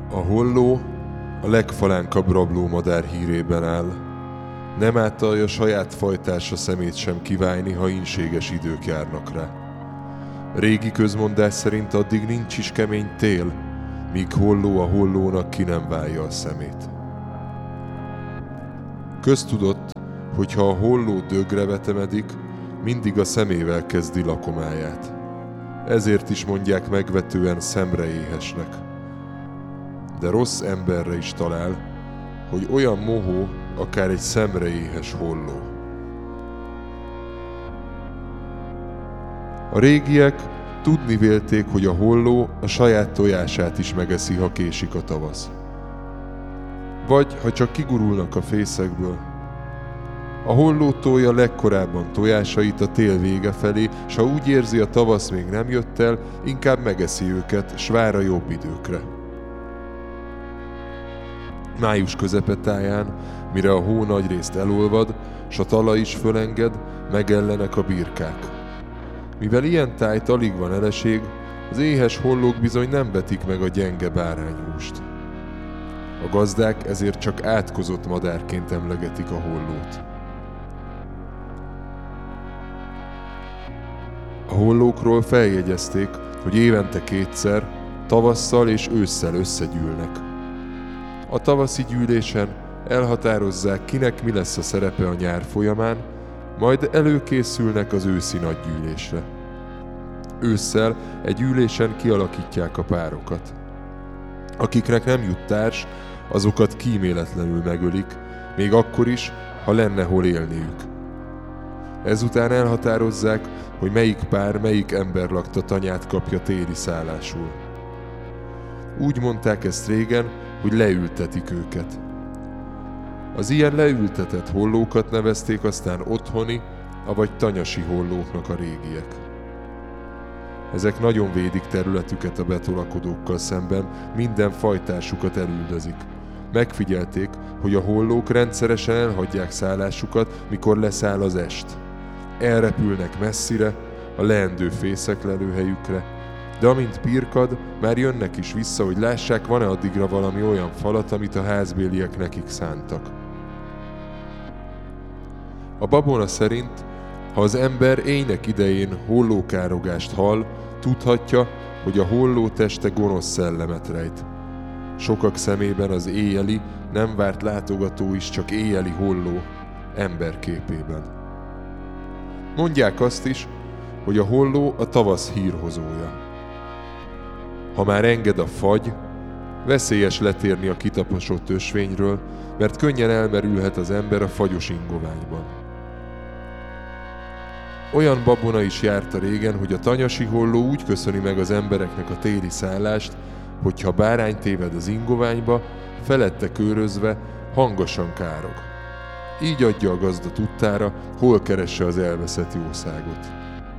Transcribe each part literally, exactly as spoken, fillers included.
A holló a legfalánkabb rablómadár hírében áll. Nem átalja saját fajtása szemét sem kiválni, ha ínséges idők járnak rá. Régi közmondás szerint addig nincs is kemény tél, míg holló a hollónak ki nem válja a szemét. Köztudott, hogy ha a holló dögre vetemedik, mindig a szemével kezdi lakomáját. Ezért is mondják megvetően szemreéhesnek. De rossz emberre is talál, hogy olyan mohó, akár egy szemreéhes holló. A régiek tudni vélték, hogy a holló a saját tojását is megeszi, ha késik a tavasz. Vagy ha csak kigurulnak a fészekből. A holló tolja legkorábban tojásait a tél vége felé, s ha úgy érzi, a tavasz még nem jött el, inkább megeszi őket, s vár a jobb időkre. Május közepetáján, mire a hó nagyrészt elolvad, s a talaj is fölenged, megellenek a birkák. Mivel ilyen tájt alig van eleség, az éhes hollók bizony nem vetik meg a gyenge bárányhúst. A gazdák ezért csak átkozott madárként emlegetik a hollót. A hollókról feljegyezték, hogy évente kétszer, tavasszal és ősszel összegyűlnek. A tavaszi gyűlésen elhatározzák, kinek mi lesz a szerepe a nyár folyamán, majd előkészülnek az őszi nagygyűlésre. Ősszel egy ülésen kialakítják a párokat. Akiknek nem jut társ, azokat kíméletlenül megölik, még akkor is, ha lenne hol élniük. Ezután elhatározzák, hogy melyik pár, melyik emberlakta tanyát kapja téli szállásul. Úgy mondták ezt régen, hogy leültetik őket. Az ilyen leültetett hollókat nevezték aztán otthoni, avagy tanyasi hollóknak a régiek. Ezek nagyon védik területüket a betolakodókkal szemben, minden fajtásukat elüldözik. Megfigyelték, hogy a hollók rendszeresen elhagyják szállásukat, mikor leszáll az est. Elrepülnek messzire, a leendő fészek lelőhelyükre, de amint pirkad, már jönnek is vissza, hogy lássák, van-e addigra valami olyan falat, amit a házbéliek nekik szántak. A babona szerint, ha az ember éjnek idején hollókárogást hall, tudhatja, hogy a holló teste gonosz szellemet rejt. Sokak szemében az éjjeli, nem várt látogató is csak éjjeli holló, emberképében. Mondják azt is, hogy a holló a tavasz hírhozója. Ha már enged a fagy, veszélyes letérni a kitaposott ösvényről, mert könnyen elmerülhet az ember a fagyos ingoványban. Olyan babona is járta régen, hogy a tanyasi holló úgy köszöni meg az embereknek a téli szállást, hogyha bárány téved az ingoványba, felette körözve hangosan károg. Így adja a gazda tudtára, hol keresse az elveszett jószágot.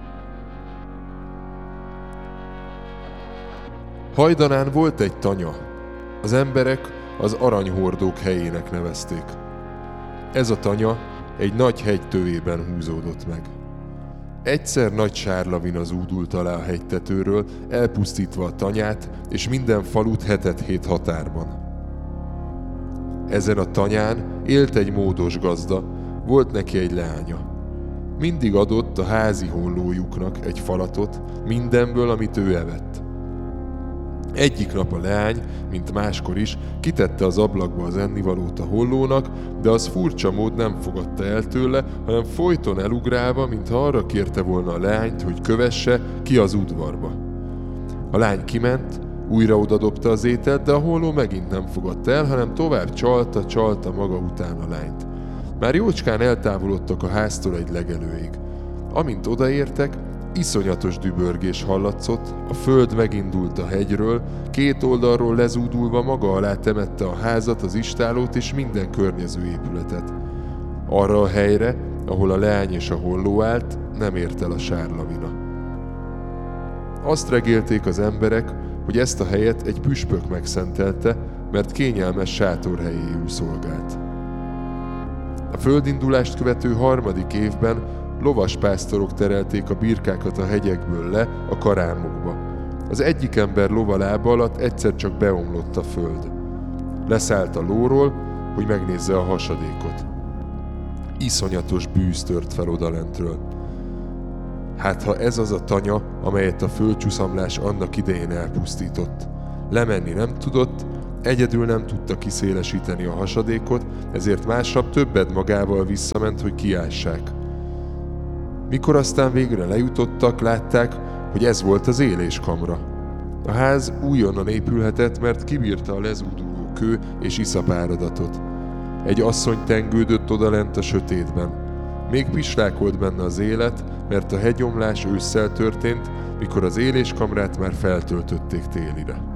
Hajdanán volt egy tanya. Az emberek az aranyhordók helyének nevezték. Ez a tanya egy nagy hegy tövében húzódott meg. Egyszer nagy sárlavina zúdult alá a hegytetőről, elpusztítva a tanyát és minden falut hetet hét határban. Ezen a tanyán élt egy módos gazda, volt neki egy leánya. Mindig adott a házi hollójuknak egy falatot, mindenből, amit ő evett. Egyik nap a leány, mint máskor is, kitette az ablakba az ennivalót a hollónak, de az furcsa mód nem fogadta el tőle, hanem folyton elugrálva, mintha arra kérte volna a leányt, hogy kövesse ki az udvarba. A lány kiment, újra odadobta az ételt, de a holló megint nem fogadta el, hanem tovább csalta, csalta maga után a lányt. Már jócskán eltávolodtak a háztól egy legelőig. Amint odaértek, iszonyatos dübörgés hallatszott, a föld megindult a hegyről, két oldalról lezúdulva maga alá temette a házat, az istálót és minden környező épületet. Arra a helyre, ahol a leány és a holló állt, nem ért el a sárlavina. Azt regélték az emberek, hogy ezt a helyet egy püspök megszentelte, mert kényelmes sátorhelyéül szolgált. A földindulást követő harmadik évben lovaspásztorok terelték a birkákat a hegyekből le a karámokba. Az egyik ember lova lába alatt egyszer csak beomlott a föld. Leszállt a lóról, hogy megnézze a hasadékot. Iszonyatos bűz tört fel odalentről. Hát ha ez az a tanya, amelyet a földcsúszamlás annak idején elpusztított. Lemenni nem tudott, egyedül nem tudta kiszélesíteni a hasadékot, ezért másnap többet magával visszament, hogy kiássák. Mikor aztán végre lejutottak, látták, hogy ez volt az éléskamra. A ház újonnan épülhetett, mert kibírta a lezúduló kő és iszapáradatot. Egy asszony tengődött odalent a sötétben. Még pislákolt benne az élet, mert a hegyomlás ősszel történt, mikor az éléskamrát már feltöltötték télire.